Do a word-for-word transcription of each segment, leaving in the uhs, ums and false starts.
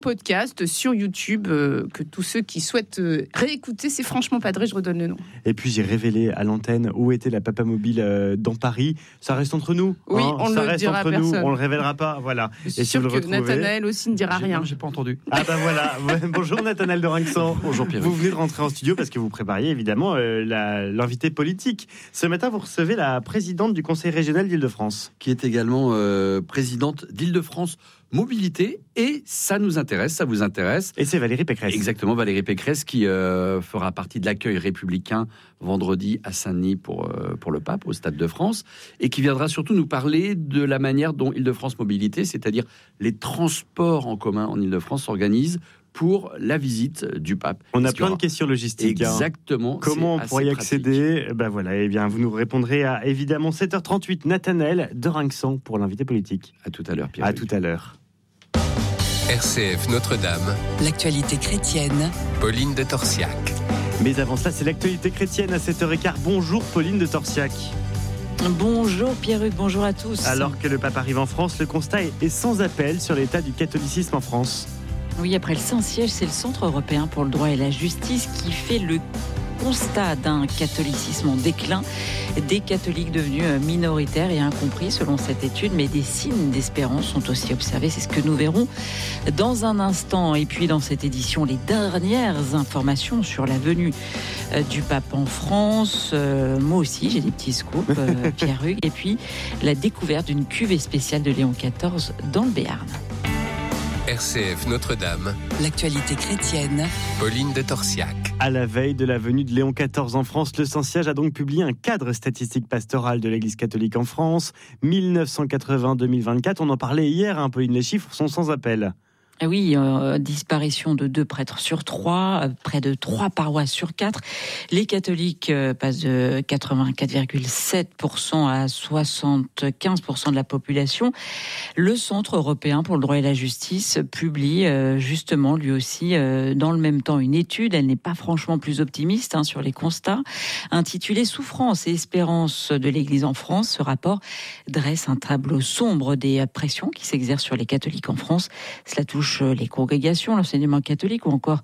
podcast sur YouTube euh, que tous ceux qui souhaitent euh, réécouter, c'est franchement Padré, je redonne le nom. Et puis j'ai révélé à l'antenne où était la Papa Mobile euh, dans Paris. Ça reste entre nous. Oui, hein, on ça le reste dira entre à nous, personne. on le révélera pas, voilà. Je suis Et si sûr vous le que retrouvez, Nathanaël aussi ne dira J'ai, rien. non, j'ai pas entendu. ah ben voilà. Bonjour Nathanaël de Rinxan. Bonjour Pierre. Vous venez de rentrer en studio parce que vous prépariez évidemment euh, la, l'invité politique. Ce matin, vous recevez la présidente du Conseil régional d'Île-de-France, Qui est également euh, présidente d'Île-de-France Mobilité, et ça nous intéresse, ça vous intéresse. et c'est Valérie Pécresse. Exactement, Valérie Pécresse qui euh, fera partie de l'accueil républicain vendredi à Saint-Denis pour, euh, pour le pape au Stade de France, et qui viendra surtout nous parler de la manière dont Île-de-France Mobilité, c'est-à-dire les transports en commun en Île-de-France, s'organisent pour la visite du pape. On a Parce qu'il y plein de aura- questions logistiques. hein. Exactement. Comment on c'est pourrait y assez pratique. accéder? Ben voilà, eh bien, vous nous répondrez à évidemment sept heures trente-huit. Nathanaël de Rinxan pour l'invité politique. À tout à l'heure, Pierre. À tout à l'heure. R C F Notre-Dame, L'actualité chrétienne. Pauline de Torsiac. Mais avant cela, c'est l'actualité chrétienne à sept heures quinze. Bonjour Pauline de Torsiac. Bonjour Pierre-Hugues, bonjour à tous. Alors que le pape arrive en France, le constat est sans appel sur l'état du catholicisme en France. Oui, après le Saint-Siège, c'est le Centre européen pour le droit et la justice qui fait le constat d'un catholicisme en déclin, des catholiques devenus minoritaires et incompris selon cette étude, mais des signes d'espérance sont aussi observés, c'est ce que nous verrons dans un instant. Et puis dans cette édition, les dernières informations sur la venue du pape en France. Euh, moi aussi, j'ai des petits scoops, euh, Pierre-Hugues, et puis la découverte d'une cuvée spéciale de Léon quatorze dans le Béarn. R C F Notre-Dame, L'actualité chrétienne. Pauline de Torsiac. À la veille de la venue de Léon quatorze en France, le Saint-Siège a donc publié un cadre statistique pastoral de l'Église catholique en France, dix-neuf cent quatre-vingts à deux mille vingt-quatre. On en parlait hier, hein, Pauline, les chiffres sont sans appel. Oui, euh, disparition de deux prêtres sur trois, euh, près de trois paroisses sur quatre. Les catholiques euh, passent de quatre-vingt-quatre virgule sept pour cent à soixante-quinze pour cent de la population. Le Centre européen pour le droit et la justice publie euh, justement lui aussi euh, dans le même temps une étude. Elle n'est pas franchement plus optimiste hein, sur les constats. Intitulée « Souffrance et espérance de l'Église en France », ce rapport dresse un tableau sombre des pressions qui s'exercent sur les catholiques en France. Cela touche les congrégations, l'enseignement catholique ou encore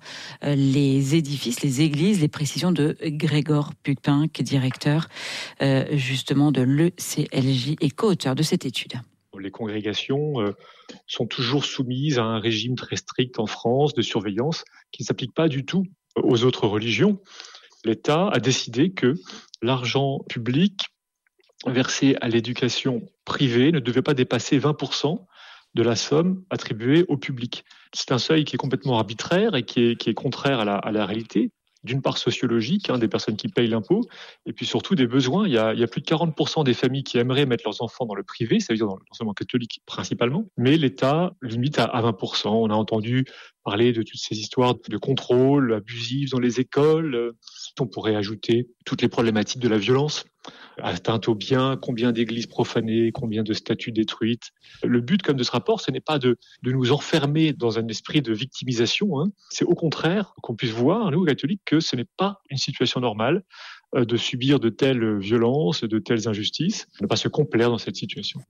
les édifices, les églises, les précisions de Grégoire Pupinck, directeur euh, justement de l'E C L J et co-auteur de cette étude. Les congrégations euh, sont toujours soumises à un régime très strict en France de surveillance qui ne s'applique pas du tout aux autres religions. L'État a décidé que l'argent public versé à l'éducation privée ne devait pas dépasser vingt pour cent de la somme attribuée au public. C'est un seuil qui est complètement arbitraire et qui est, qui est contraire à la, à la réalité. D'une part sociologique, hein, des personnes qui payent l'impôt, et puis surtout des besoins. Il y a, il y a plus de quarante pour cent des familles qui aimeraient mettre leurs enfants dans le privé, ça veut dire dans l'enseignement catholique principalement, mais l'État limite à, à vingt pour cent. On a entendu parler de toutes ces histoires de contrôle abusif dans les écoles. On pourrait ajouter toutes les problématiques de la violence, atteinte aux biens, combien d'églises profanées, combien de statues détruites. Le but comme de ce rapport, ce n'est pas de, de nous enfermer dans un esprit de victimisation, hein. C'est au contraire qu'on puisse voir, nous, catholiques, que ce n'est pas une situation normale euh, de subir de telles violences, de telles injustices, ne pas se complaire dans cette situation.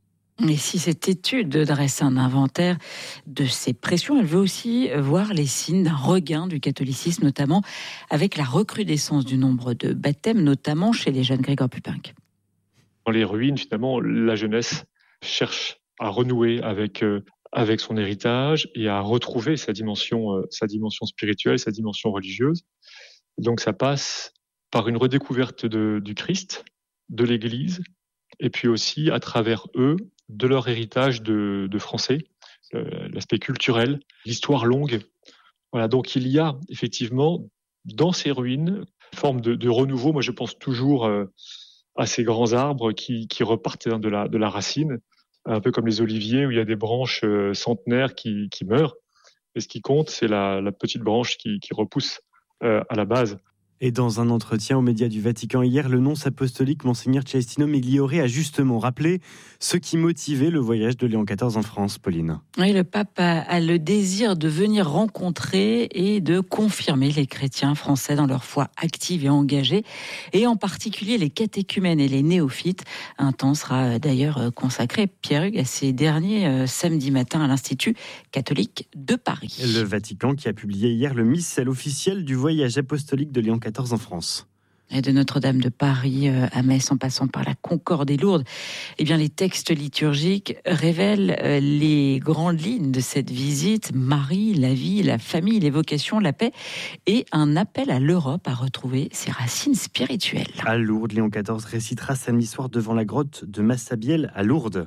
Et si cette étude dresse un inventaire de ces pressions, elle veut aussi voir les signes d'un regain du catholicisme, notamment avec la recrudescence du nombre de baptêmes, notamment chez les jeunes. Grégoire Pupinck. Dans les ruines, finalement, la jeunesse cherche à renouer avec, euh, avec son héritage et à retrouver sa dimension, euh, sa dimension spirituelle, sa dimension religieuse. Donc ça passe par une redécouverte de, du Christ, de l'Église, et puis aussi à travers eux, de leur héritage de, de français, l'aspect culturel, l'histoire longue. Voilà, donc il y a effectivement dans ces ruines une forme de, de renouveau. Moi, je pense toujours euh, à ces grands arbres qui, qui repartent de la, de la racine, un peu comme les oliviers où il y a des branches euh, centenaires qui, qui meurent. Et ce qui compte, c'est la, la petite branche qui, qui repousse euh, à la base. Et dans un entretien aux médias du Vatican hier, le nonce apostolique Monseigneur Celestino Migliore a justement rappelé ce qui motivait le voyage de Léon quatorze en France, Pauline. Oui, le pape a, a le désir de venir rencontrer et de confirmer les chrétiens français dans leur foi active et engagée, et en particulier les catéchumènes et les néophytes. Un temps sera d'ailleurs consacré, Pierre-Hugues, à ces derniers euh, samedi matin à l'Institut catholique de Paris. Le Vatican qui a publié hier le missel officiel du voyage apostolique de Léon quatorze en France. Et de Notre-Dame de Paris à Metz en passant par la Concorde et Lourdes, eh bien les textes liturgiques révèlent les grandes lignes de cette visite: Marie, la vie, la famille, les vocations, la paix et un appel à l'Europe à retrouver ses racines spirituelles. À Lourdes, Léon quatorze récitera samedi soir devant la grotte de Massabielle à Lourdes.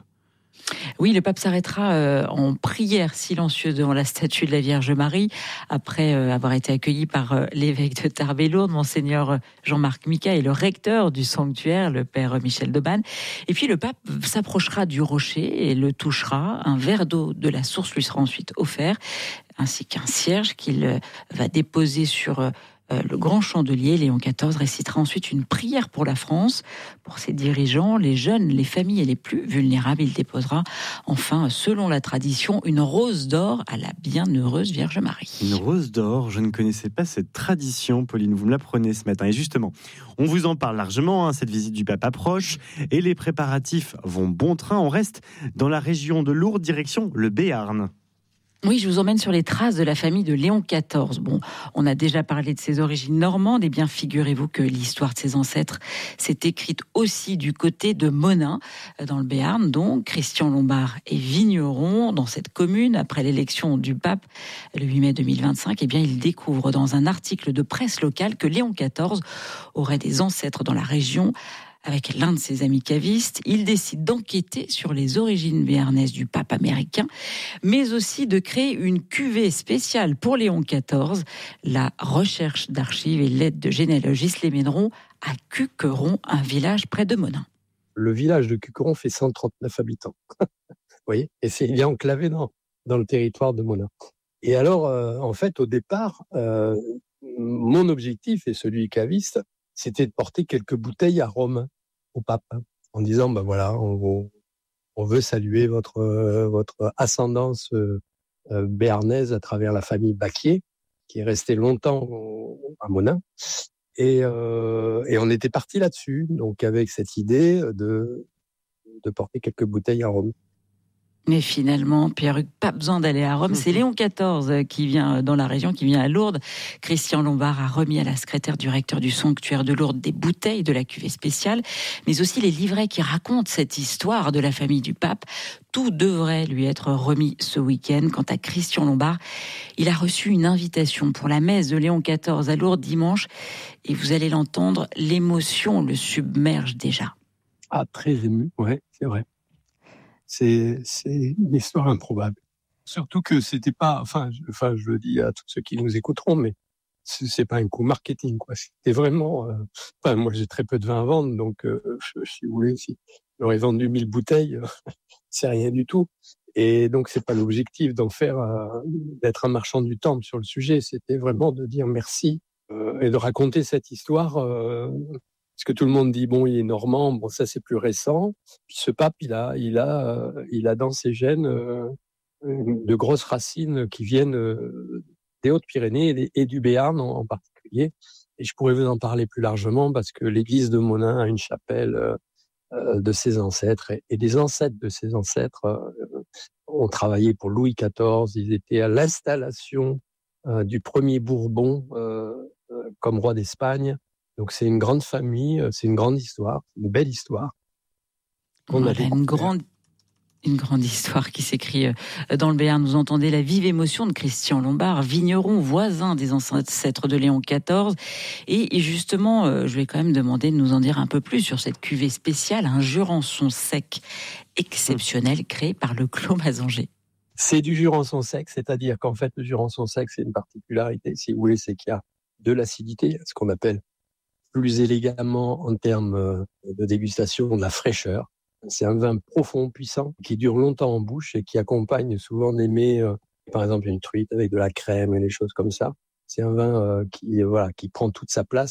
Oui, le pape s'arrêtera euh, en prière silencieuse devant la statue de la Vierge Marie, après euh, avoir été accueilli par euh, l'évêque de Tarbes et Lourdes, Monseigneur Jean-Marc Mica, et le recteur du sanctuaire, le père Michel Debanne. Et puis le pape s'approchera du rocher et le touchera. Un verre d'eau de la source lui sera ensuite offert, ainsi qu'un cierge qu'il euh, va déposer sur euh, le grand chandelier. Léon quatorze récitera ensuite une prière pour la France, pour ses dirigeants, les jeunes, les familles et les plus vulnérables. Il déposera enfin, selon la tradition, une rose d'or à la bienheureuse Vierge Marie. Une rose d'or, je ne connaissais pas cette tradition, Pauline, vous me l'apprenez ce matin. Et justement, on vous en parle largement, hein, cette visite du pape approche et les préparatifs vont bon train. On reste dans la région de Lourdes, direction le Béarn. Oui, je vous emmène sur les traces de la famille de Léon quatorze. Bon, on a déjà parlé de ses origines normandes, et bien figurez-vous que l'histoire de ses ancêtres s'est écrite aussi du côté de Monin, dans le Béarn. Donc, Christian Lombard est vigneron dans cette commune. Après l'élection du pape, le huit mai deux mille vingt-cinq, eh bien, il découvre dans un article de presse locale que Léon quatorze aurait des ancêtres dans la région. Avec l'un de ses amis cavistes, il décide d'enquêter sur les origines béarnaises du pape américain, mais aussi de créer une cuvée spéciale pour Léon quatorze. La recherche d'archives et l'aide de généalogistes les mèneront à Cuqueron, un village près de Monin. Le village de Cuqueron fait cent trente-neuf habitants. Vous voyez, et c'est, il est enclavé dans, dans le territoire de Monin. Et alors, euh, en fait, au départ, euh, mon objectif et celui du caviste, c'était de porter quelques bouteilles à Rome au pape, en disant, ben voilà, on, on veut saluer votre, euh, votre ascendance euh, béarnaise à travers la famille Baquier, qui est restée longtemps à Monin. Et, euh, et on était parti là-dessus, donc avec cette idée de, de porter quelques bouteilles à Rome. Mais finalement, Pierre-Hugues, pas besoin d'aller à Rome. C'est Léon quatorze qui vient dans la région, qui vient à Lourdes. Christian Lombard a remis à la secrétaire du recteur du sanctuaire de Lourdes des bouteilles de la cuvée spéciale, mais aussi les livrets qui racontent cette histoire de la famille du pape. Tout devrait lui être remis ce week-end. Quant à Christian Lombard, il a reçu une invitation pour la messe de Léon quatorze à Lourdes dimanche. Et vous allez l'entendre, l'émotion le submerge déjà. Ah, très ému, ouais, c'est vrai. C'est, c'est une histoire improbable. Surtout que c'était pas, enfin, je, enfin, je le dis à tous ceux qui nous écouteront, mais c'est, c'est pas un coup marketing, quoi. C'était vraiment, euh, enfin, moi, j'ai très peu de vin à vendre, donc, euh, je, si vous voulez, si j'aurais vendu mille bouteilles, c'est rien du tout. Et donc, c'est pas l'objectif d'en faire, euh, d'être un marchand du temple sur le sujet. C'était vraiment de dire merci, euh, et de raconter cette histoire, euh, parce que tout le monde dit bon, il est normand, bon ça c'est plus récent. Puis ce pape, il a, il a, euh, il a dans ses gènes euh, de grosses racines qui viennent euh, des Hautes-Pyrénées et, et du Béarn en, en particulier. Et je pourrais vous en parler plus largement parce que l'église de Monin a une chapelle euh, de ses ancêtres et, et des ancêtres de ses ancêtres euh, ont travaillé pour Louis quatorze. Ils étaient à l'installation euh, du premier Bourbon euh, euh, comme roi d'Espagne. Donc c'est une grande famille, c'est une grande histoire, une belle histoire. Voilà, une grande, une grande histoire qui s'écrit dans le Béarn. Vous entendez la vive émotion de Christian Lombard, vigneron voisin des ancêtres de Léon quatorze. Et justement, je vais quand même demander de nous en dire un peu plus sur cette cuvée spéciale, un Jurançon sec exceptionnel créé par le Clos Mazanger. C'est du Jurançon sec, c'est-à-dire qu'en fait le Jurançon sec, c'est une particularité, si vous voulez, c'est qu'il y a de l'acidité, ce qu'on appelle plus élégamment en termes de dégustation, de la fraîcheur. C'est un vin profond, puissant, qui dure longtemps en bouche et qui accompagne souvent des mets, euh, par exemple une truite avec de la crème et des choses comme ça. C'est un vin euh, qui, voilà, qui prend toute sa place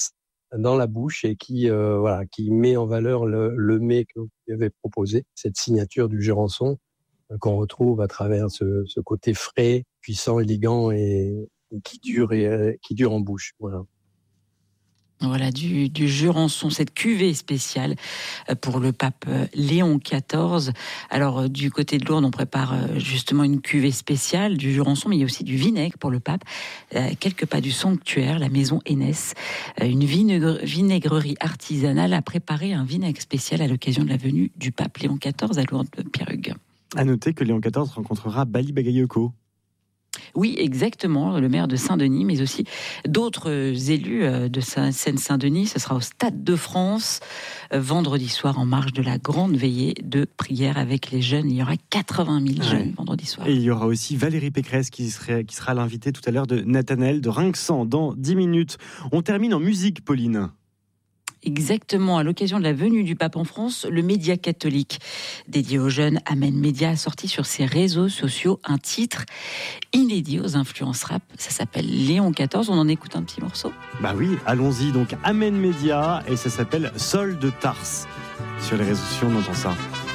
dans la bouche et qui euh, voilà qui met en valeur le, le mets que vous avez proposé, cette signature du Jurançon euh, qu'on retrouve à travers ce, ce côté frais, puissant, élégant et, et qui dure et euh, qui dure en bouche. Voilà. Voilà, du, du Jurançon, cette cuvée spéciale pour le pape Léon quatorze. Alors, du côté de Lourdes, on prépare justement une cuvée spéciale du Jurançon, mais il y a aussi du vinaigre pour le pape. Quelques pas du sanctuaire, la maison Hénès, une vinaigre, vinaigrerie artisanale a préparé un vinaigre spécial à l'occasion de la venue du pape Léon quatorze à Lourdes, Pierre Hugues. À noter que Léon quatorze rencontrera Bali Bagayoko. Oui, exactement, le maire de Saint-Denis, mais aussi d'autres élus de Seine-Saint-Denis. Ce sera au Stade de France, vendredi soir, en marge de la grande veillée de prière avec les jeunes. Il y aura quatre-vingt mille jeunes ouais. vendredi soir. Et il y aura aussi Valérie Pécresse qui, serait, qui sera l'invitée tout à l'heure de Nathanaël de Rinxan dans dix minutes. On termine en musique, Pauline. Exactement, à l'occasion de la venue du pape en France, le média catholique dédié aux jeunes, Amen Média, a sorti sur ses réseaux sociaux un titre inédit aux influences rap. Ça s'appelle Léon quatorze, on en écoute un petit morceau ? Bah oui, allons-y, donc Amen Média, et ça s'appelle Sol de Tarse. Sur les réseaux sociaux, on entend ça.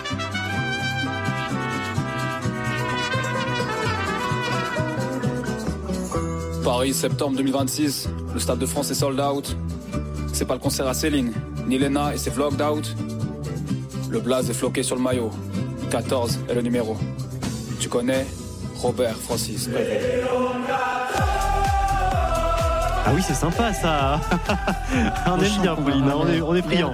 Paris, septembre deux mille vingt-six, le Stade de France est sold out. C'est pas le concert à Céline, ni Lena et ses vlogs d'out. Le blaze est floqué sur le maillot. quatorze est le numéro. Tu connais Robert Francis. Ah oui, c'est sympa ça. On aime bien, Pauline, on est, on est friand.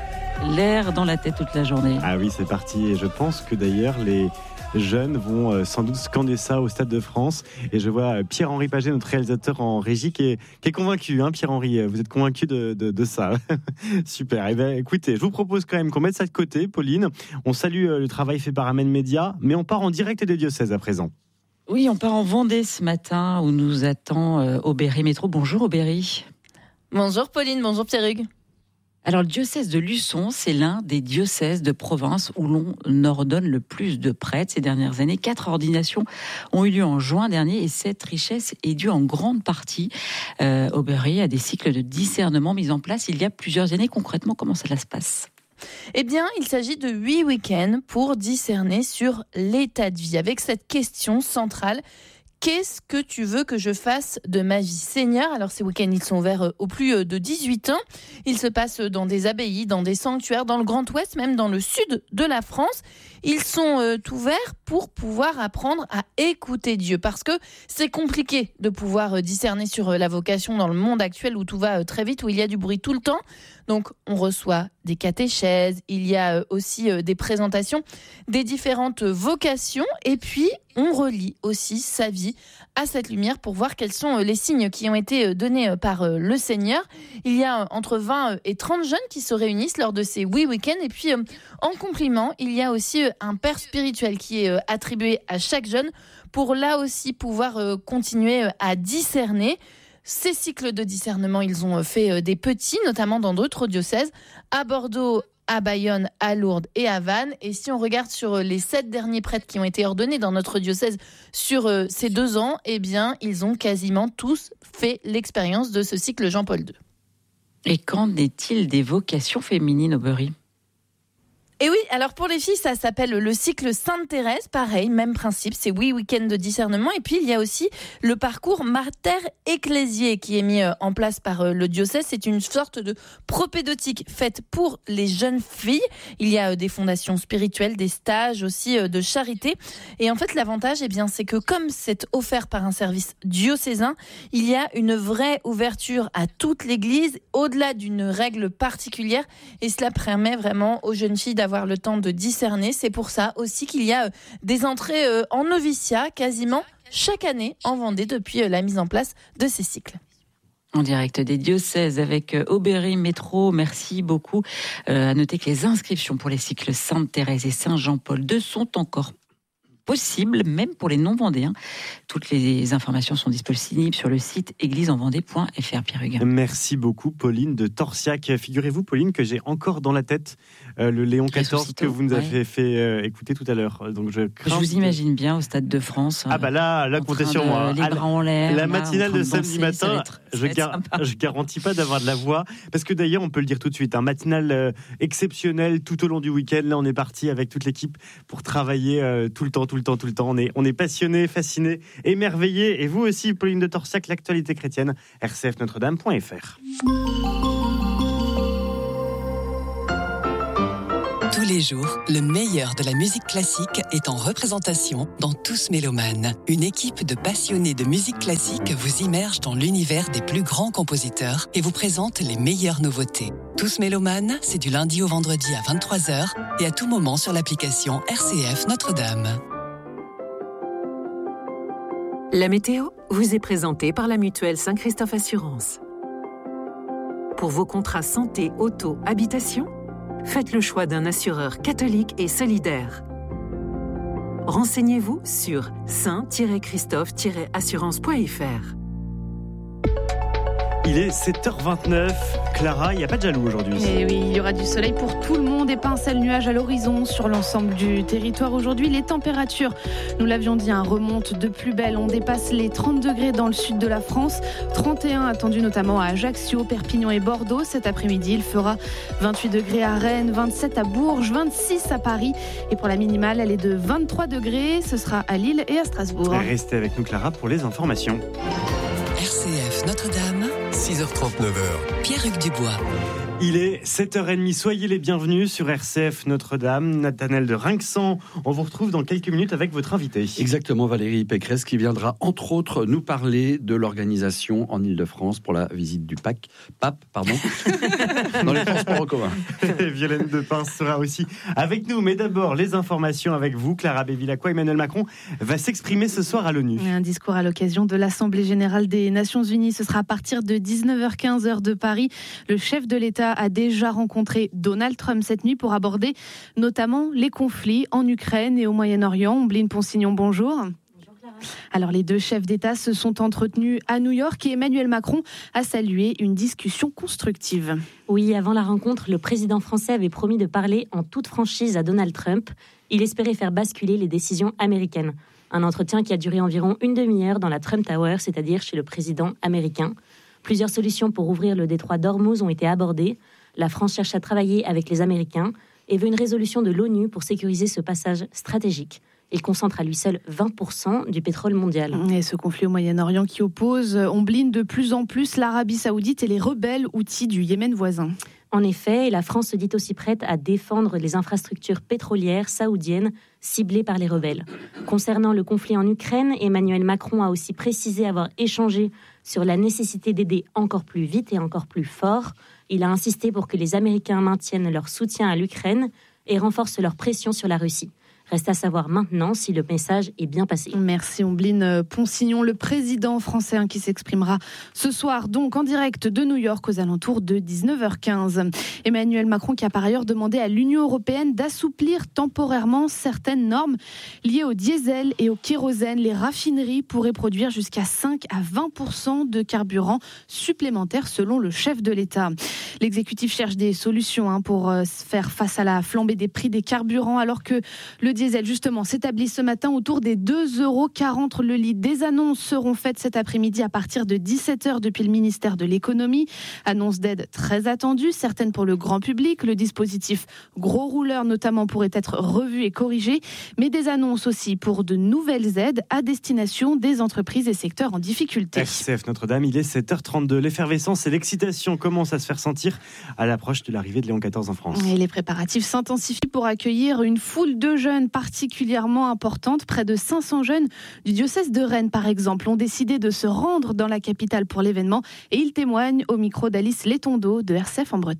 L'air dans la tête toute la journée. Ah oui, c'est parti. Et je pense que d'ailleurs, les jeunes vont euh, sans doute scander ça au Stade de France. Et je vois Pierre-Henri Paget, notre réalisateur en régie, qui est, qui est convaincu. Hein, Pierre-Henri, vous êtes convaincu de, de, de ça. Super. Eh bien, écoutez, je vous propose quand même qu'on mette ça de côté, Pauline. On salue euh, le travail fait par Amen Média, mais on part en direct des diocèses à présent. Oui, on part en Vendée ce matin où nous attend euh, Aubéry Métro. Bonjour Aubéry. Bonjour Pauline, bonjour Pierre Hugues. Alors, le diocèse de Luçon, c'est l'un des diocèses de province où l'on ordonne le plus de prêtres ces dernières années. Quatre ordinations ont eu lieu en juin dernier et cette richesse est due en grande partie, euh, Aubéry, à des cycles de discernement mis en place il y a plusieurs années. Concrètement, comment ça se passe ? Eh bien, il s'agit de huit week-ends pour discerner sur l'état de vie, avec cette question centrale. Qu'est-ce que tu veux que je fasse de ma vie, Seigneur ? Alors ces week-ends, ils sont ouverts aux plus de dix-huit ans. Ils se passent dans des abbayes, dans des sanctuaires, dans le Grand Ouest, même dans le sud de la France. Ils sont euh, ouverts pour pouvoir apprendre à écouter Dieu. Parce que c'est compliqué de pouvoir euh, discerner sur euh, la vocation dans le monde actuel où tout va euh, très vite, où il y a du bruit tout le temps. Donc on reçoit des catéchèses, il y a euh, aussi euh, des présentations des différentes euh, vocations. Et puis on relie aussi sa vie à cette lumière pour voir quels sont euh, les signes qui ont été euh, donnés euh, par euh, le Seigneur. Il y a euh, entre vingt et trente jeunes qui se réunissent lors de ces huit week-ends. Et puis euh, en complément, il y a aussi euh, un père spirituel qui est euh, attribué à chaque jeune pour là aussi pouvoir euh, continuer euh, à discerner. Ces cycles de discernement, ils ont fait euh, des petits, notamment dans d'autres diocèses, à Bordeaux, à Bayonne, à Lourdes et à Vannes. Et si on regarde sur euh, les sept derniers prêtres qui ont été ordonnés dans notre diocèse sur euh, ces deux ans, eh bien, ils ont quasiment tous fait l'expérience de ce cycle Jean-Paul deux. Et qu'en est-il des vocations féminines, Aubéry ? Et oui, alors pour les filles, ça s'appelle le cycle Sainte-Thérèse, pareil, même principe, c'est huit week-ends de discernement. Et puis il y a aussi le parcours Mater Ecclesiae qui est mis en place par le diocèse. C'est une sorte de propédeutique faite pour les jeunes filles. Il y a des fondations spirituelles, des stages aussi de charité. Et en fait, l'avantage, eh bien, c'est que comme c'est offert par un service diocésain, il y a une vraie ouverture à toute l'Église, au-delà d'une règle particulière. Et cela permet vraiment aux jeunes filles d'avoir avoir le temps de discerner. C'est pour ça aussi qu'il y a des entrées en noviciat quasiment chaque année en Vendée depuis la mise en place de ces cycles. En direct des diocèses avec Aubéry Métro, merci beaucoup. Euh, à noter que les inscriptions pour les cycles Sainte-Thérèse et Saint-Jean-Paul deux sont encore possible, même pour les non-vendéens. Toutes les informations sont disponibles sur le site église en vendée point f r. Pierre Huguin. Merci beaucoup, Pauline de Torsiac. Figurez-vous, Pauline, que j'ai encore dans la tête euh, le Léon quatorze que vous nous avez ouais. fait euh, écouter tout à l'heure. Donc je, je vous imagine bien au Stade de France. Ah bah là, là comptez sur moi. Les bras en l'air. La là, matinale de samedi danser, matin, être, je, gar- je garantis pas d'avoir de la voix. Parce que d'ailleurs, on peut le dire tout de suite, un matinale euh, exceptionnel tout au long du week-end. Là, on est parti avec toute l'équipe pour travailler euh, tout le temps, tout le temps, tout le temps. On est, on est passionnés, fascinés, émerveillés. Et vous aussi, Pauline de Torsiac, l'actualité chrétienne, r c f notre dame point f r. Tous les jours, le meilleur de la musique classique est en représentation dans Tous Mélomanes. Une équipe de passionnés de musique classique vous immerge dans l'univers des plus grands compositeurs et vous présente les meilleures nouveautés. Tous Mélomanes, c'est du lundi au vendredi à vingt-trois heures et à tout moment sur l'application R C F Notre-Dame. La météo vous est présentée par la mutuelle Saint-Christophe Assurance. Pour vos contrats santé, auto, habitation, faites le choix d'un assureur catholique et solidaire. Renseignez-vous sur saint christophe assurance point f r. Il est sept heures vingt-neuf. Clara, il n'y a pas de jaloux aujourd'hui. Et oui, il y aura du soleil pour tout le monde et pas un seul nuage à l'horizon sur l'ensemble du territoire aujourd'hui. Les températures, nous l'avions dit, hein, remontent de plus belle. On dépasse les trente degrés dans le sud de la France. trente et un attendus notamment à Ajaccio, Perpignan et Bordeaux. Cet après-midi, il fera vingt-huit degrés à Rennes, vingt-sept à Bourges, vingt-six à Paris. Et pour la minimale, elle est de vingt-trois degrés. Ce sera à Lille et à Strasbourg. Restez avec nous, Clara, pour les informations. R C F Notre-Dame, six heures trente, neuf heures. Pierre-Hugues Dubois. Il est sept heures trente, soyez les bienvenus sur R C F Notre-Dame. Nathanaël de Rinxan, on vous retrouve dans quelques minutes avec votre invité. Exactement, Valérie Pécresse, qui viendra entre autres nous parler de l'organisation en Ile-de-France pour la visite du pape, pape pardon, dans les transports en commun. Violaine Depince sera aussi avec nous, mais d'abord les informations avec vous. Clara Bévilacqua, Emmanuel Macron va s'exprimer ce soir à l'ONU. Un discours à l'occasion de l'Assemblée Générale des Nations Unies, ce sera à partir de dix-neuf heures quinze heure de Paris. Le chef de l'État a déjà rencontré Donald Trump cette nuit pour aborder notamment les conflits en Ukraine et au Moyen-Orient. Ombline Ponsignon, bonjour. Bonjour Clara. Alors les deux chefs d'État se sont entretenus à New York et Emmanuel Macron a salué une discussion constructive. Oui, avant la rencontre, le président français avait promis de parler en toute franchise à Donald Trump. Il espérait faire basculer les décisions américaines. Un entretien qui a duré environ une demi-heure dans la Trump Tower, c'est-à-dire chez le président américain. Plusieurs solutions pour ouvrir le détroit d'Ormuz ont été abordées. La France cherche à travailler avec les Américains et veut une résolution de l'ONU pour sécuriser ce passage stratégique. Il concentre à lui seul vingt pour cent du pétrole mondial. Et ce conflit au Moyen-Orient qui oppose, on blinde de plus en plus l'Arabie Saoudite et les rebelles houthis du Yémen voisin. En effet, la France se dit aussi prête à défendre les infrastructures pétrolières saoudiennes ciblées par les rebelles. Concernant le conflit en Ukraine, Emmanuel Macron a aussi précisé avoir échangé sur la nécessité d'aider encore plus vite et encore plus fort. Il a insisté pour que les Américains maintiennent leur soutien à l'Ukraine et renforcent leur pression sur la Russie. Reste à savoir maintenant si le message est bien passé. Merci Ombline Ponsignon, le président français hein, qui s'exprimera ce soir donc en direct de New York aux alentours de dix-neuf heures quinze. Emmanuel Macron qui a par ailleurs demandé à l'Union européenne d'assouplir temporairement certaines normes liées au diesel et au kérosène. Les raffineries pourraient produire jusqu'à cinq à vingt pour cent de carburant supplémentaire selon le chef de l'État. L'exécutif cherche des solutions hein, pour euh, faire face à la flambée des prix des carburants alors que le diesel, justement, s'établit ce matin autour des deux euros quarante le litre. Des annonces seront faites cet après-midi à partir de dix-sept heures depuis le ministère de l'Économie. Annonces d'aide très attendues, certaines pour le grand public. Le dispositif gros rouleur, notamment, pourrait être revu et corrigé. Mais des annonces aussi pour de nouvelles aides à destination des entreprises et secteurs en difficulté. R C F Notre-Dame, il est sept heures trente-deux. L'effervescence et l'excitation commencent à se faire sentir à l'approche de l'arrivée de Léon quatorze en France. Et les préparatifs s'intensifient pour accueillir une foule de jeunes particulièrement importante. Près de cinq cents jeunes du diocèse de Rennes, par exemple, ont décidé de se rendre dans la capitale pour l'événement et ils témoignent au micro d'Alice Létondo de R C F en Bretagne.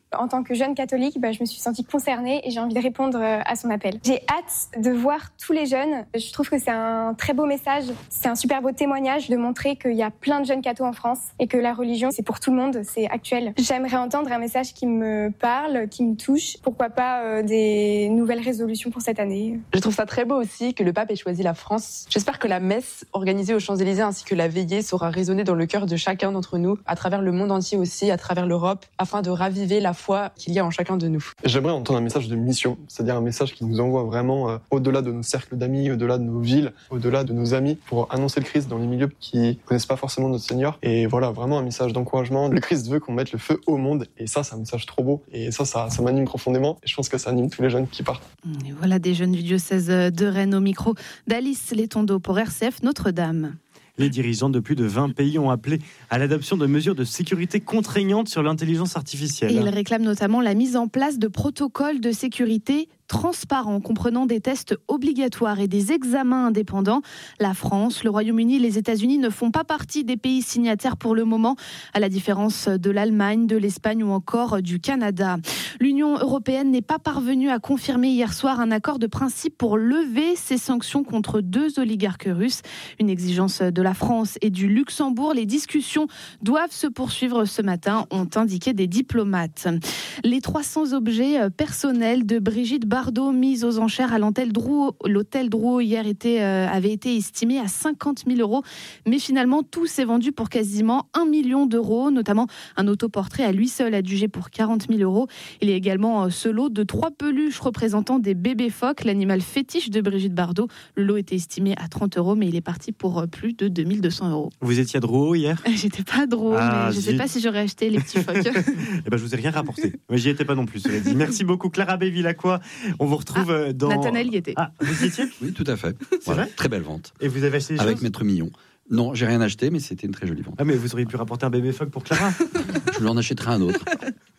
En tant que jeune catholique, bah, je me suis sentie concernée et j'ai envie de répondre à son appel. J'ai hâte de voir tous les jeunes. Je trouve que c'est un très beau message. C'est un super beau témoignage de montrer qu'il y a plein de jeunes cathos en France et que la religion, c'est pour tout le monde, c'est actuel. J'aimerais entendre un message qui me parle, qui me touche. Pourquoi pas euh, des nouvelles résolutions pour cette année. Je trouve ça très beau aussi que le pape ait choisi la France. J'espère que la messe organisée aux Champs-Élysées ainsi que la veillée saura résonner dans le cœur de chacun d'entre nous, à travers le monde entier aussi, à travers l'Europe, afin de raviver la foi qu'il y a en chacun de nous. J'aimerais entendre un message de mission, c'est-à-dire un message qui nous envoie vraiment euh, au-delà de nos cercles d'amis, au-delà de nos villes, au-delà de nos amis, pour annoncer le Christ dans les milieux qui connaissent pas forcément notre Seigneur. Et voilà, vraiment un message d'encouragement. Le Christ veut qu'on mette le feu au monde, et ça, c'est un message trop beau. Et ça, ça, ça m'anime profondément. Et je pense que ça anime tous les jeunes qui partent. Et voilà des jeunes du diocèse de Rennes au micro d'Alice Létondo pour R C F Notre-Dame. Les dirigeants de plus de vingt pays ont appelé à l'adoption de mesures de sécurité contraignantes sur l'intelligence artificielle. Et ils réclament notamment la mise en place de protocoles de sécurité transparents, comprenant des tests obligatoires et des examens indépendants. La France, le Royaume-Uni et les États-Unis ne font pas partie des pays signataires pour le moment, à la différence de l'Allemagne, de l'Espagne ou encore du Canada. L'Union européenne n'est pas parvenue à confirmer hier soir un accord de principe pour lever ces sanctions contre deux oligarques russes. Une exigence de la France et du Luxembourg. Les discussions doivent se poursuivre ce matin, ont indiqué des diplomates. Les trois cents objets personnels de Brigitte Bardot mis aux enchères à l'hôtel Drouot, l'hôtel Drouot hier était, euh, avait été estimé à cinquante mille euros. Mais finalement, tout s'est vendu pour quasiment un million d'euros, notamment un autoportrait à lui seul adjugé pour quarante mille euros. Il y a également euh, ce lot de trois peluches représentant des bébés phoques, l'animal fétiche de Brigitte Bardot. Le lot était estimé à trente euros, mais il est parti pour plus de deux mille deux cents euros. Vous étiez à Drouot hier ? J'étais pas à Drouot, ah, mais je ne sais pas si j'aurais acheté les petits phoques. Eh ben, je vous ai rien rapporté. Mais j'y étais pas non plus, cela dit. Merci beaucoup, Clara Béville-Lacroix. On vous retrouve ah, dans... Nathanaël y était. Ah, vous y étiez ? Oui, tout à fait. C'est voilà, vrai ? très belle vente. Et vous avez acheté des Avec choses ? Maître Millon. Non, j'ai rien acheté, mais c'était une très jolie vente. Ah, mais vous auriez pu rapporter un bébé phoque pour Clara ? Je lui en achèterai un autre.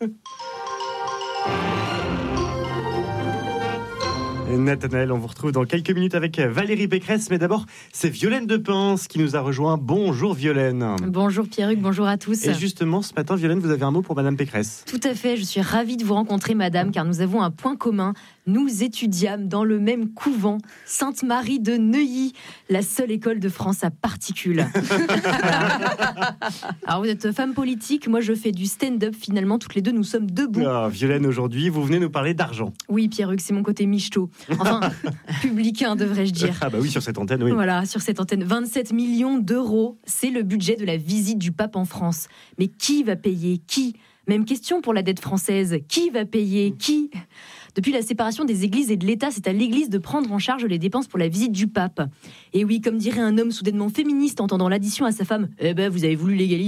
Nathanaël, on vous retrouve dans quelques minutes avec Valérie Pécresse, mais d'abord, c'est Violaine Depens qui nous a rejoint. Bonjour Violaine. Bonjour Pierruc, bonjour à tous. Et justement, ce matin, Violaine, vous avez un mot pour Madame Pécresse. Tout à fait, je suis ravie de vous rencontrer Madame, car nous avons un point commun. Nous étudiâmes dans le même couvent, Sainte-Marie de Neuilly, la seule école de France à particules. Voilà. Alors vous êtes femme politique, moi je fais du stand-up, finalement toutes les deux nous sommes debout. Ah, Violaine, aujourd'hui, vous venez nous parler d'argent. Oui Pierruc, c'est mon côté michto. Enfin, publicain devrais-je dire. Ah bah oui, sur cette antenne, oui. Voilà, sur cette antenne, vingt-sept millions d'euros, c'est le budget de la visite du pape en France. Mais qui va payer ? Qui ? Même question pour la dette française. Qui va payer ? Qui ? Depuis la séparation des églises et de l'État, c'est à l'église de prendre en charge les dépenses pour la visite du pape. Et oui, comme dirait un homme soudainement féministe entendant l'addition à sa femme, « Eh ben, vous avez voulu l'égalité ?»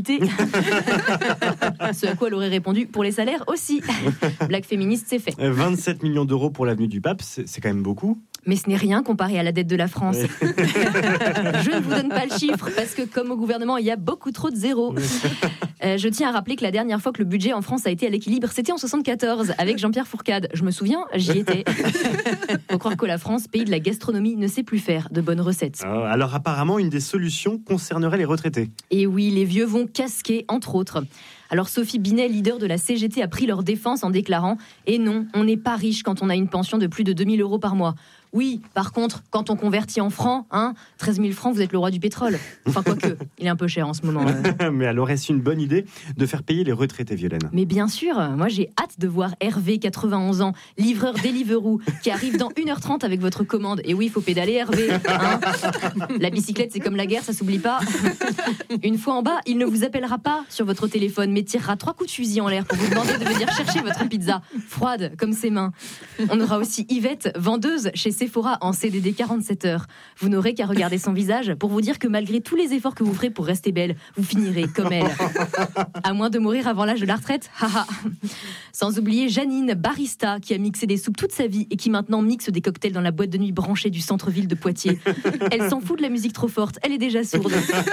Ce à quoi elle aurait répondu, « Pour les salaires aussi !» Blague féministe, c'est fait. vingt-sept millions d'euros pour l'avenue du pape, c'est, c'est quand même beaucoup. Mais ce n'est rien comparé à la dette de la France. Oui. Je ne vous donne pas le chiffre, parce que comme au gouvernement, il y a beaucoup trop de zéros. Euh, je tiens à rappeler que la dernière fois que le budget en France a été à l'équilibre, c'était en soixante-quatorze, avec Jean-Pierre Fourcade. Je me souviens, j'y étais. Faut croire que la France, pays de la gastronomie, ne sait plus faire de bonnes recettes. Euh, alors apparemment, une des solutions concernerait les retraités. Et oui, les vieux vont casquer, entre autres. Alors Sophie Binet, leader de la C G T, a pris leur défense en déclarant « Et non, on n'est pas riche quand on a une pension de plus de deux mille euros par mois. Oui, par contre, quand on convertit en francs, hein, treize mille francs, vous êtes le roi du pétrole. Enfin, quoique, il est un peu cher en ce moment. Euh. Mais alors, est-ce une bonne idée de faire payer les retraités, Violaine ? Mais bien sûr, moi j'ai hâte de voir Hervé, quatre-vingt-onze ans, livreur Deliveroo, qui arrive dans une heure trente avec votre commande. Et oui, il faut pédaler, Hervé. Hein. La bicyclette, c'est comme la guerre, ça s'oublie pas. Une fois en bas, il ne vous appellera pas sur votre téléphone, mais tirera trois coups de fusil en l'air pour vous demander de venir chercher votre pizza, froide comme ses mains. On aura aussi Yvette, vendeuse chez Sephora en C D D quarante-sept heures. Vous n'aurez qu'à regarder son visage pour vous dire que malgré tous les efforts que vous ferez pour rester belle, vous finirez comme elle. À moins de mourir avant l'âge de la retraite. Sans oublier Janine, barista, qui a mixé des soupes toute sa vie et qui maintenant mixe des cocktails dans la boîte de nuit branchée du centre-ville de Poitiers. Elle s'en fout de la musique trop forte, elle est déjà sourde.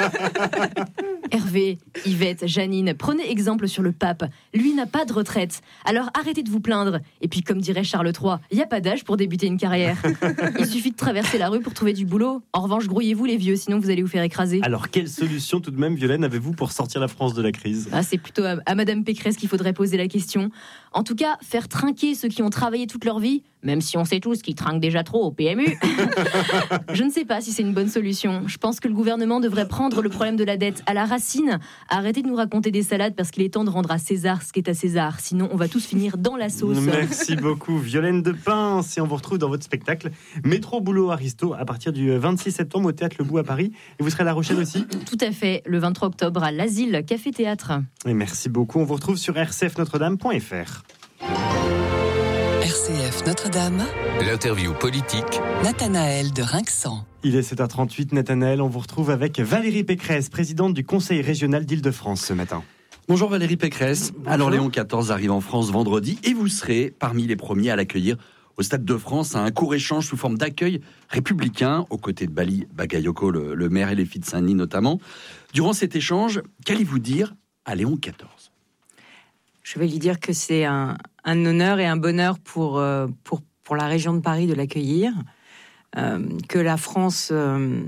Hervé, Yvette, Janine, prenez exemple sur le pape. Lui n'a pas de retraite. Alors arrêtez de vous plaindre. Et puis comme dirait Charles trois, il n'y a pas d'âge pour débuter une carrière. Il suffit de traverser la rue pour trouver du boulot. En revanche, grouillez-vous les vieux, sinon vous allez vous faire écraser. Alors quelle solution tout de même, Violaine, avez-vous pour sortir la France de la crise ? Ah, c'est plutôt à, à Madame Pécresse qu'il faudrait poser la question. En tout cas, faire trinquer ceux qui ont travaillé toute leur vie, même si on sait tous qu'ils trinquent déjà trop au P M U, je ne sais pas si c'est une bonne solution. Je pense que le gouvernement devrait prendre le problème de la dette à la racine, arrêter de nous raconter des salades parce qu'il est temps de rendre à César ce qui est à César, sinon on va tous finir dans la sauce. Merci beaucoup Violaine Depince, et on vous retrouve dans votre spectacle Métro Boulot Aristo à partir du vingt-six septembre au Théâtre Le Bout à Paris, et vous serez à La Rochelle aussi? Tout à fait, le vingt-trois octobre à l'Asile Café Théâtre. Et merci beaucoup, on vous retrouve sur r c f notre dame point f r. R C F Notre-Dame, l'interview politique, Nathanaël de Rinxan. Il est sept heures trente-huit, Nathanaël, on vous retrouve avec Valérie Pécresse, présidente du Conseil régional d'Île-de-France ce matin. Bonjour Valérie Pécresse. Bonjour. Alors Léon quatorze arrive en France vendredi et vous serez parmi les premiers à l'accueillir au Stade de France à un court échange sous forme d'accueil républicain aux côtés de Bali Bagayoko, le, le maire et les filles de Saint-Denis notamment. Durant cet échange, qu'allez-vous dire à Léon quatorze? Je vais lui dire que c'est un, un honneur et un bonheur pour, euh, pour, pour la région de Paris de l'accueillir, euh, que la France euh,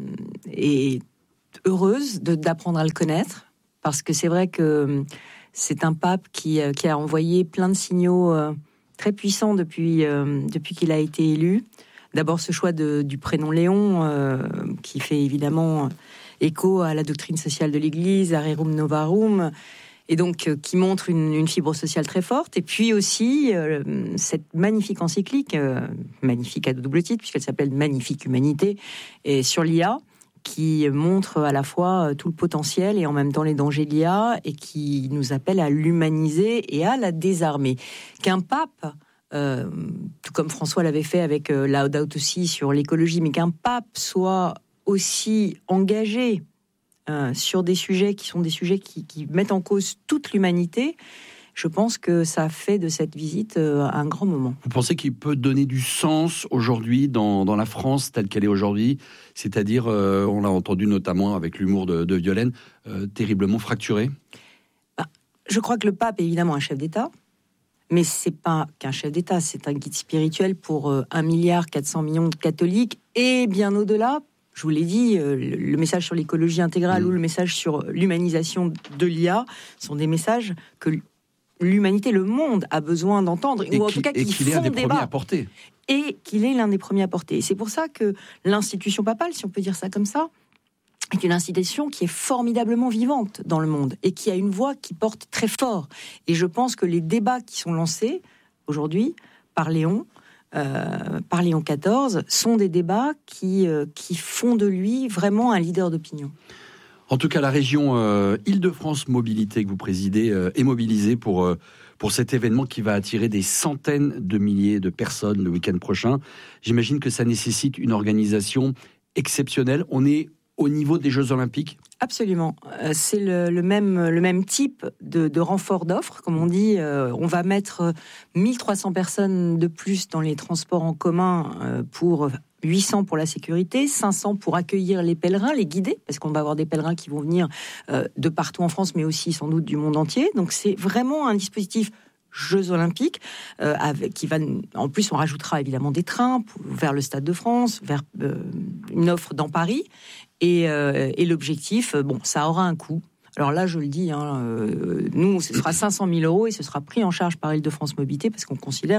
est heureuse de, d'apprendre à le connaître, parce que c'est vrai que c'est un pape qui, qui a envoyé plein de signaux euh, très puissants depuis, euh, depuis qu'il a été élu. D'abord ce choix de, du prénom Léon, euh, qui fait évidemment écho à la doctrine sociale de l'Église, à Rerum Novarum, et donc euh, qui montre une, une fibre sociale très forte. Et puis aussi euh, cette magnifique encyclique, euh, magnifique à double titre, puisqu'elle s'appelle Magnifique Humanité, et sur l'I A, qui montre à la fois tout le potentiel et en même temps les dangers de l'I A, et qui nous appelle à l'humaniser et à la désarmer. Qu'un pape, euh, tout comme François l'avait fait avec euh, Laudato Si sur l'écologie, mais qu'un pape soit aussi engagé euh, sur des sujets qui sont des sujets qui, qui mettent en cause toute l'humanité, je pense que ça fait de cette visite euh, un grand moment. Vous pensez qu'il peut donner du sens aujourd'hui dans, dans la France telle qu'elle est aujourd'hui, c'est-à-dire, euh, on l'a entendu notamment avec l'humour de, de Violaine, euh, terriblement fracturé? Bah, je crois que le pape est évidemment un chef d'État, mais c'est pas qu'un chef d'État, c'est un guide spirituel pour euh, un milliard quatre cents millions de catholiques, et bien au-delà. Je vous l'ai dit, euh, le, le message sur l'écologie intégrale mmh. ou le message sur l'humanisation de l'I A sont des messages que l'humanité, le monde a besoin d'entendre, et ou en tout cas qui qui qu'il est font un des débat. premiers à porter. Et qu'il est l'un des premiers à porter. Et c'est pour ça que l'institution papale, si on peut dire ça comme ça, est une institution qui est formidablement vivante dans le monde et qui a une voix qui porte très fort. Et je pense que les débats qui sont lancés aujourd'hui par Léon, euh, par Léon quatorze, sont des débats qui, euh, qui font de lui vraiment un leader d'opinion. En tout cas, la région euh, Île-de-France Mobilité que vous présidez euh, est mobilisée pour, euh, pour cet événement qui va attirer des centaines de milliers de personnes le week-end prochain. J'imagine que ça nécessite une organisation exceptionnelle. On est au niveau des Jeux Olympiques ? Absolument. C'est le, le, même, le même type de, de renfort d'offres. Comme on dit, euh, on va mettre mille trois cents personnes de plus dans les transports en commun euh, pour huit cents pour la sécurité, cinq cents pour accueillir les pèlerins, les guider, parce qu'on va avoir des pèlerins qui vont venir euh, de partout en France, mais aussi sans doute du monde entier. Donc c'est vraiment un dispositif Jeux Olympiques, euh, avec, qui va, en plus on rajoutera évidemment des trains pour, vers le Stade de France, vers euh, une offre dans Paris, et, euh, et l'objectif, bon, ça aura un coût. Alors là, je le dis, hein, euh, nous, ce sera cinq cent mille euros et ce sera pris en charge par Île-de-France Mobilité parce qu'on considère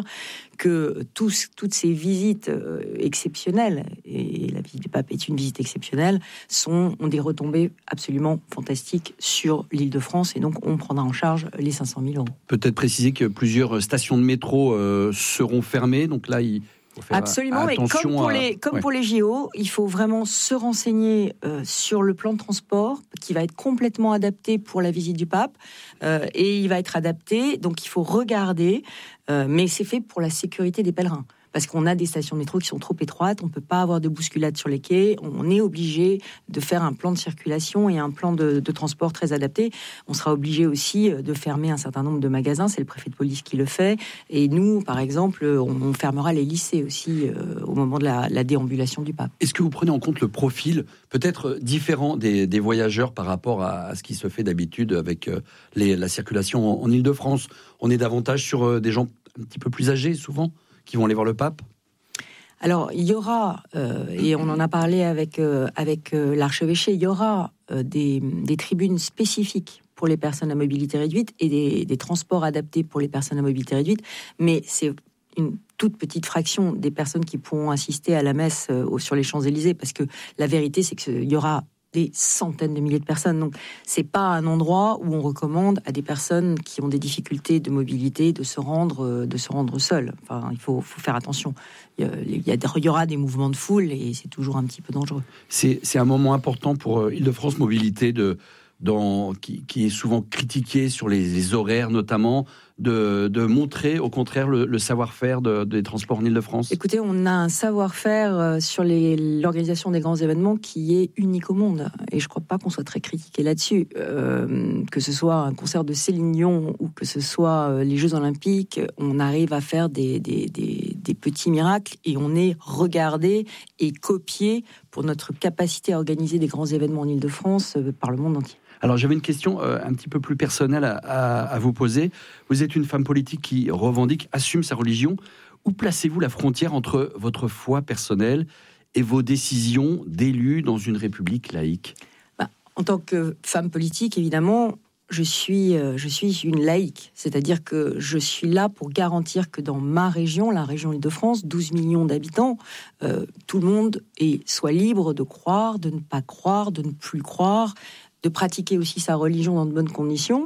que tous, toutes ces visites euh, exceptionnelles, et la visite du pape est une visite exceptionnelle, sont, ont des retombées absolument fantastiques sur l'Île-de-France et donc on prendra en charge les cinq cent mille euros. Peut-être préciser que plusieurs stations de métro euh, seront fermées, donc là, il... Absolument, mais comme pour, à... les, comme ouais. pour les J O, il faut vraiment se renseigner euh, sur le plan de transport qui va être complètement adapté pour la visite du pape euh, et il va être adapté, donc il faut regarder, euh, mais c'est fait pour la sécurité des pèlerins. Parce qu'on a des stations de métro qui sont trop étroites, on ne peut pas avoir de bousculade sur les quais, on est obligé de faire un plan de circulation et un plan de, de transport très adapté. On sera obligé aussi de fermer un certain nombre de magasins, c'est le préfet de police qui le fait. Et nous, par exemple, on fermera les lycées aussi euh, au moment de la, la déambulation du pape. Est-ce que vous prenez en compte le profil peut-être différent des, des voyageurs par rapport à, à ce qui se fait d'habitude avec euh, les, la circulation en, en Île-de-France ? On est davantage sur euh, des gens un petit peu plus âgés, souvent, qui vont aller voir le pape ? Alors, il y aura, euh, et on en a parlé avec, euh, avec euh, l'archevêché, il y aura euh, des, des tribunes spécifiques pour les personnes à mobilité réduite et des, des transports adaptés pour les personnes à mobilité réduite, mais c'est une toute petite fraction des personnes qui pourront assister à la messe euh, sur les Champs-Élysées, parce que la vérité, c'est qu'il y aura des centaines de milliers de personnes. Donc, c'est pas un endroit où on recommande à des personnes qui ont des difficultés de mobilité de se rendre, euh, de se rendre seules. Enfin, il faut, faut faire attention. Il y, a, il, y a, il y aura des mouvements de foule et c'est toujours un petit peu dangereux. C'est, c'est un moment important pour euh, Île-de-France Mobilité de Dans, qui, qui est souvent critiqué sur les, les horaires notamment, de, de montrer au contraire le, le savoir-faire de, des transports en Île-de-France. Écoutez, on a un savoir-faire sur les, l'organisation des grands événements qui est unique au monde. Et je ne crois pas qu'on soit très critiqué là-dessus. Euh, que ce soit un concert de Céline Dion ou que ce soit les Jeux Olympiques, on arrive à faire des, des, des, des petits miracles et on est regardé et copié pour notre capacité à organiser des grands événements en Île-de-France euh, par le monde entier. Alors j'avais une question euh, un petit peu plus personnelle à, à, à vous poser. Vous êtes une femme politique qui revendique, assume sa religion. Où placez-vous la frontière entre votre foi personnelle et vos décisions d'élue dans une république laïque ? Bah, en tant que femme politique, évidemment, je suis, euh, je suis une laïque. C'est-à-dire que je suis là pour garantir que dans ma région, la région Île-de-France, douze millions d'habitants, euh, tout le monde est, soit libre de croire, de ne pas croire, de ne plus croire, de pratiquer aussi sa religion dans de bonnes conditions.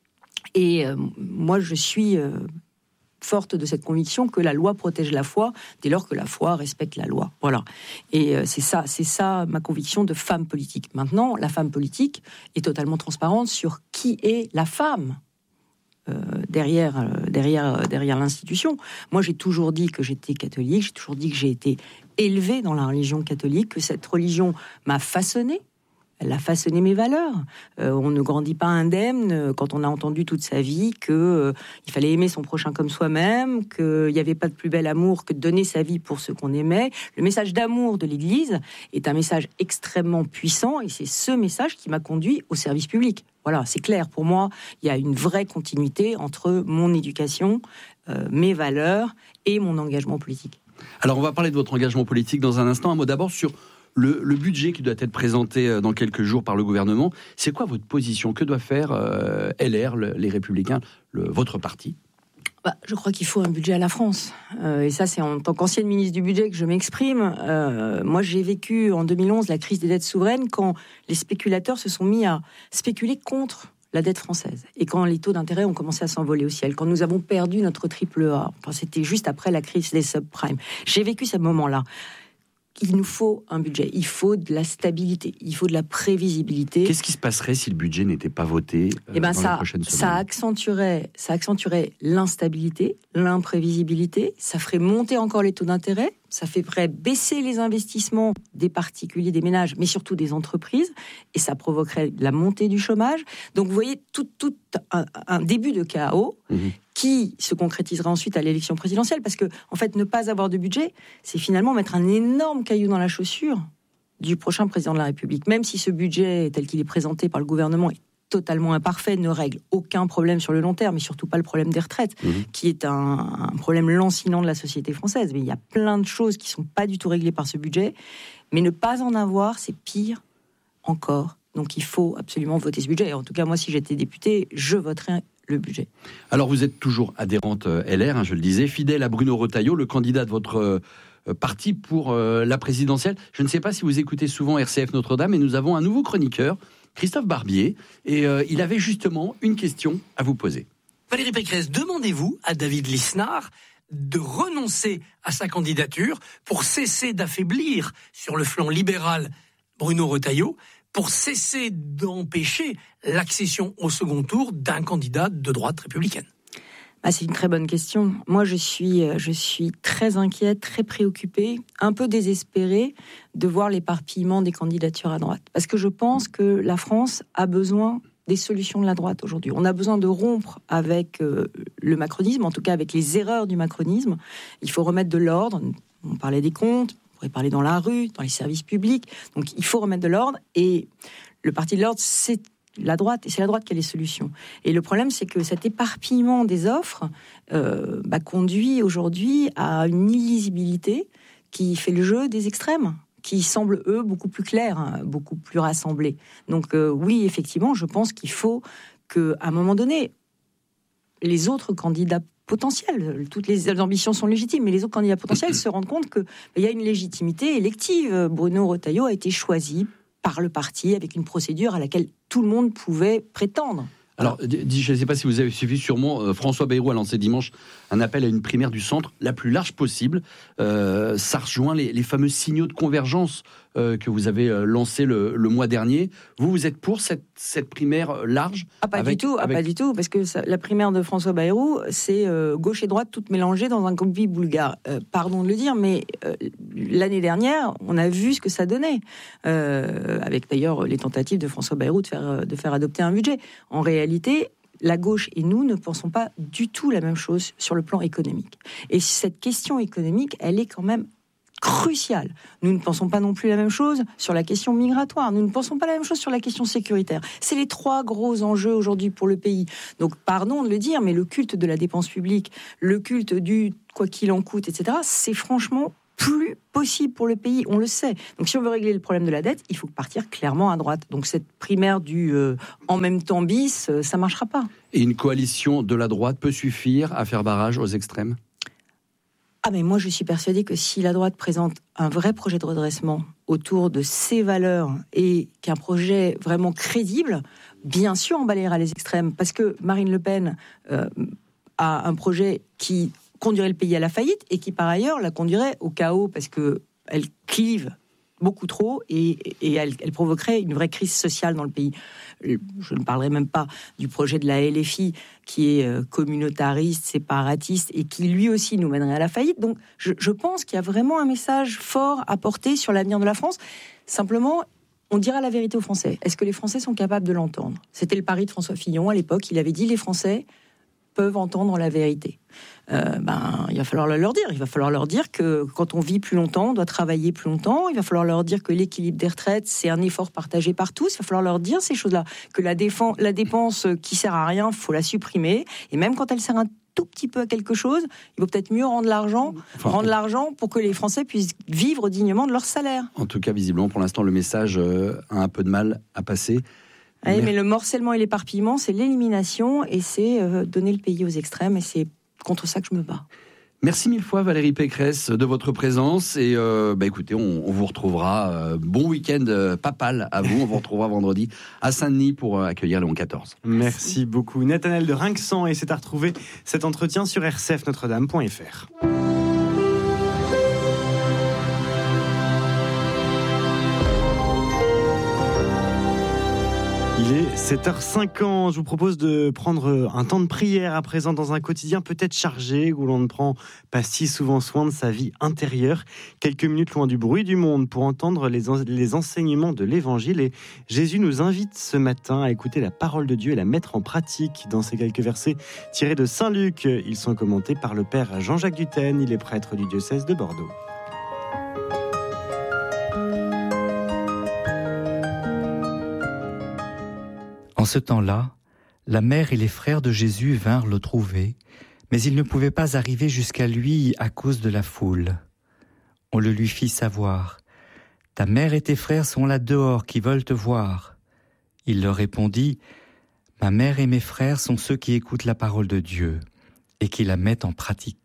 Et euh, moi, je suis euh, forte de cette conviction que la loi protège la foi dès lors que la foi respecte la loi. Voilà. Et euh, c'est ça, c'est ça ma conviction de femme politique. Maintenant, la femme politique est totalement transparente sur qui est la femme euh, derrière, euh, derrière, euh, derrière l'institution. Moi, j'ai toujours dit que j'étais catholique, j'ai toujours dit que j'ai été élevée dans la religion catholique, que cette religion m'a façonnée. Elle a façonné mes valeurs. Euh, on ne grandit pas indemne quand on a entendu toute sa vie qu'il euh, fallait aimer son prochain comme soi-même, qu'il n'y avait pas de plus bel amour que de donner sa vie pour ceux qu'on aimait. Le message d'amour de l'Église est un message extrêmement puissant et c'est ce message qui m'a conduit au service public. Voilà, c'est clair. Pour moi, il y a une vraie continuité entre mon éducation, euh, mes valeurs et mon engagement politique. Alors, on va parler de votre engagement politique dans un instant. Un mot d'abord sur Le, le budget qui doit être présenté dans quelques jours par le gouvernement. C'est quoi votre position ? Que doit faire euh, L R, le, les Républicains, le, votre parti ? Bah, je crois qu'il faut un budget à la France. Euh, et ça, c'est en tant qu'ancienne ministre du budget que je m'exprime. Euh, moi, j'ai vécu en deux mille onze la crise des dettes souveraines quand les spéculateurs se sont mis à spéculer contre la dette française. Et quand les taux d'intérêt ont commencé à s'envoler au ciel, quand nous avons perdu notre triple A, enfin, c'était juste après la crise des subprimes. J'ai vécu ce moment-là. Il nous faut un budget, il faut de la stabilité, il faut de la prévisibilité. Qu'est-ce qui se passerait si le budget n'était pas voté euh, eh ben dans ça, les prochaines semaines ? ça accentuerait, ça accentuerait l'instabilité, l'imprévisibilité, ça ferait monter encore les taux d'intérêt, ça ferait baisser les investissements des particuliers, des ménages, mais surtout des entreprises, et ça provoquerait la montée du chômage. Donc vous voyez, tout, tout un, un début de chaos mmh. qui se concrétisera ensuite à l'élection présidentielle, parce que, en fait, ne pas avoir de budget, c'est finalement mettre un énorme caillou dans la chaussure du prochain président de la République. Même si ce budget, tel qu'il est présenté par le gouvernement, est totalement imparfait, ne règle aucun problème sur le long terme, et surtout pas le problème des retraites, mmh. qui est un, un problème lancinant de la société française. Mais il y a plein de choses qui sont pas du tout réglées par ce budget, mais ne pas en avoir, c'est pire encore. Donc il faut absolument voter ce budget. Et en tout cas, moi, si j'étais députée, je voterais le budget. Alors vous êtes toujours adhérente L R, hein, je le disais, fidèle à Bruno Retailleau, le candidat de votre euh, parti pour euh, la présidentielle. Je ne sais pas si vous écoutez souvent R C F Notre-Dame, mais nous avons un nouveau chroniqueur, Christophe Barbier, et euh, il avait justement une question à vous poser. Valérie Pécresse, demandez-vous à David Lisnard de renoncer à sa candidature pour cesser d'affaiblir sur le flanc libéral Bruno Retailleau, pour cesser d'empêcher l'accession au second tour d'un candidat de droite républicaine ? Ah, c'est une très bonne question. Moi, je suis, je suis très inquiète, très préoccupée, un peu désespérée de voir l'éparpillement des candidatures à droite. Parce que je pense que la France a besoin des solutions de la droite aujourd'hui. On a besoin de rompre avec euh, le macronisme, en tout cas avec les erreurs du macronisme. Il faut remettre de l'ordre. On parlait des comptes, on pourrait parler dans la rue, dans les services publics. Donc il faut remettre de l'ordre. Et le parti de l'ordre, c'est la droite, et c'est la droite qui a les solutions. Et le problème, c'est que cet éparpillement des offres euh, bah, conduit aujourd'hui à une illisibilité qui fait le jeu des extrêmes, qui semblent, eux, beaucoup plus clairs, hein, beaucoup plus rassemblés. Donc euh, oui, effectivement, je pense qu'il faut qu'à un moment donné, les autres candidats potentiels, toutes les ambitions sont légitimes, mais les autres candidats potentiels se rendent compte qu'il y a une légitimité élective. Bruno Retailleau a été choisi par le parti avec une procédure à laquelle tout le monde pouvait prétendre. Alors, je ne sais pas si vous avez suivi, sûrement, euh, François Bayrou a lancé dimanche un appel à une primaire du centre la plus large possible. Euh, ça rejoint les, les fameux signaux de convergence euh, que vous avez euh, lancés le, le mois dernier. Vous, vous êtes pour cette, cette primaire large ? Ah, pas avec, du tout, ah, avec... pas du tout, parce que ça, la primaire de François Bayrou, c'est euh, gauche et droite toutes mélangées dans un combi bulgare. Euh, pardon de le dire, mais euh, l'année dernière, on a vu ce que ça donnait, euh, avec d'ailleurs les tentatives de François Bayrou de faire, de faire adopter un budget. En réalité, la gauche et nous ne pensons pas du tout la même chose sur le plan économique. Et cette question économique, elle est quand même cruciale. Nous ne pensons pas non plus la même chose sur la question migratoire. Nous ne pensons pas la même chose sur la question sécuritaire. C'est les trois gros enjeux aujourd'hui pour le pays. Donc, pardon de le dire, mais le culte de la dépense publique, le culte du quoi qu'il en coûte, et cetera, c'est franchement plus possible pour le pays, on le sait. Donc si on veut régler le problème de la dette, il faut partir clairement à droite. Donc cette primaire du euh, en même temps bis, euh, ça ne marchera pas. Et une coalition de la droite peut suffire à faire barrage aux extrêmes ? Ah mais moi je suis persuadée que si la droite présente un vrai projet de redressement autour de ses valeurs et qu'un projet vraiment crédible, bien sûr on balayera les extrêmes. Parce que Marine Le Pen euh, a un projet qui conduirait le pays à la faillite et qui par ailleurs la conduirait au chaos parce qu'elle clive beaucoup trop et, et elle, elle provoquerait une vraie crise sociale dans le pays. Je ne parlerai même pas du projet de la L F I qui est communautariste, séparatiste et qui lui aussi nous mènerait à la faillite. Donc je, je pense qu'il y a vraiment un message fort à porter sur l'avenir de la France. Simplement, on dira la vérité aux Français. Est-ce que les Français sont capables de l'entendre ? C'était le pari de François Fillon à l'époque. Il avait dit les Français peuvent entendre la vérité. Euh, ben, il va falloir leur dire. Il va falloir leur dire que quand on vit plus longtemps, on doit travailler plus longtemps. Il va falloir leur dire que l'équilibre des retraites, c'est un effort partagé par tous. Il va falloir leur dire ces choses-là. Que la, défense, la dépense qui sert à rien, il faut la supprimer. Et même quand elle sert un tout petit peu à quelque chose, il vaut peut-être mieux rendre l'argent, enfin, rendre l'argent pour que les Français puissent vivre dignement de leur salaire. En tout cas, visiblement, pour l'instant, le message euh, a un peu de mal à passer. Oui, mais le morcellement et l'éparpillement, c'est l'élimination et c'est euh, donner le pays aux extrêmes et c'est contre ça que je me bats. Merci mille fois Valérie Pécresse de votre présence et euh, bah écoutez, on, on vous retrouvera. Euh, bon week-end euh, papal à vous. On vous retrouvera vendredi à Saint-Denis pour euh, accueillir Léon quatorze. Merci beaucoup Nathanaël de Rinxan et c'est à retrouver cet entretien sur r c f notre dame point f r. Il est sept heures cinquante, je vous propose de prendre un temps de prière à présent dans un quotidien peut-être chargé où l'on ne prend pas si souvent soin de sa vie intérieure. Quelques minutes loin du bruit du monde pour entendre les, en- les enseignements de l'Évangile et Jésus nous invite ce matin à écouter la parole de Dieu et la mettre en pratique. Dans ces quelques versets tirés de Saint Luc, ils sont commentés par le Père Jean-Jacques Dutène, il est prêtre du diocèse de Bordeaux. En ce temps-là, la mère et les frères de Jésus vinrent le trouver, mais ils ne pouvaient pas arriver jusqu'à lui à cause de la foule. On le lui fit savoir. « Ta mère et tes frères sont là dehors qui veulent te voir. » Il leur répondit, « Ma mère et mes frères sont ceux qui écoutent la parole de Dieu et qui la mettent en pratique. »